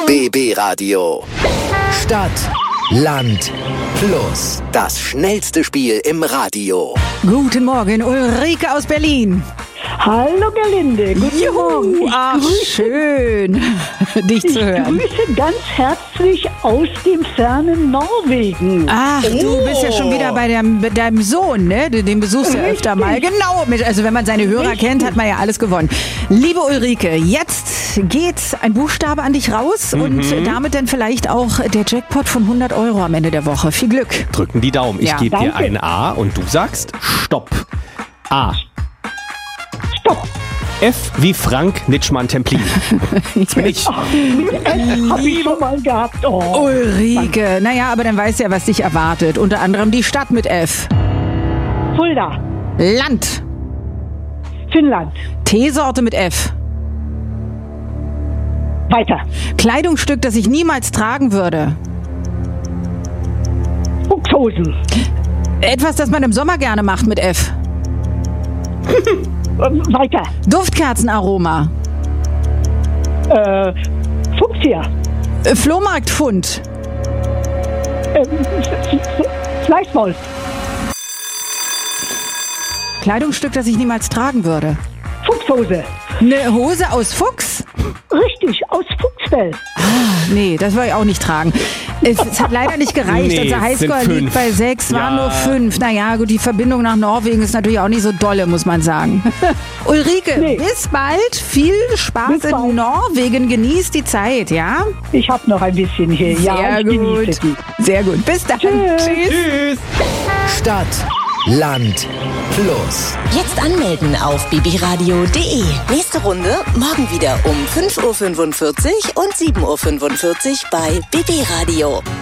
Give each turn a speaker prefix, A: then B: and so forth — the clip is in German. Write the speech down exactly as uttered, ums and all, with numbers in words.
A: B B Radio. Stadt, Land, Plus. Das schnellste Spiel im Radio.
B: Guten Morgen, Ulrike aus Berlin.
C: Hallo Gerlinde, guten
B: Juhu,
C: Morgen.
B: ach,
C: grüße,
B: schön, dich zu hören.
C: Ich grüße ganz herzlich aus dem fernen Norwegen.
B: Ach, du bist ja schon wieder bei deinem, bei deinem Sohn, ne? Den besuchst du ja öfter mal. Genau, also wenn man seine Hörer
C: Richtig.
B: kennt, hat man ja alles gewonnen. Liebe Ulrike, jetzt geht ein Buchstabe an dich raus
D: Mhm.
B: und damit dann vielleicht auch der Jackpot von hundert Euro am Ende der Woche. Viel Glück.
D: Drücken die Daumen. Ich
B: Ja,
D: gebe dir
C: danke.
D: ein A und du sagst Stopp. A.
C: Stopp.
D: F wie Frank Nitschmann-Templin. Jetzt bin ich.
C: Mit F habe ich schon mal gehabt. Oh.
B: Ulrike, naja, aber dann weißt du ja, was dich erwartet. Unter anderem die Stadt mit F.
C: Fulda,
B: Land.
C: Finnland.
B: Teesorte mit F.
C: Weiter.
B: Kleidungsstück, das ich niemals tragen würde.
C: Buchshosen.
B: Etwas, das man im Sommer gerne macht mit F.
C: Ähm, weiter.
B: Duftkerzenaroma.
C: Äh, Fuchsia.
B: Äh, Flohmarktfund.
C: Ähm, F- F- Fleischwolf.
B: Kleidungsstück, das ich niemals tragen würde.
C: Fuchshose.
B: Eine Hose aus Fuchs?
C: Richtig, aus Fuchsfell.
B: Nee, das will ich auch nicht tragen. Es, es hat leider nicht gereicht.
D: Nee,
B: Unser
D: es
B: Highscore
D: sind
B: liegt
D: fünf.
B: bei sechs, waren
D: Ja.
B: nur fünf. Naja, gut, die Verbindung nach Norwegen ist natürlich auch nicht so dolle, muss man sagen. Ulrike,
C: Nee.
B: bis bald. Viel Spaß
C: Bis
B: in
C: bald.
B: Norwegen. Genießt die Zeit, ja?
C: Ich habe noch ein bisschen hier. ja,
B: Sehr
C: ich
B: gut.
C: genieße die.
B: Sehr gut. Bis dann.
C: Tschüss.
D: Tschüss.
A: Stadt, Land, Plus.
E: Jetzt anmelden auf b b radio punkt d e. Nächste Runde morgen wieder um fünf Uhr fünfundvierzig und sieben Uhr fünfundvierzig bei B B Radio.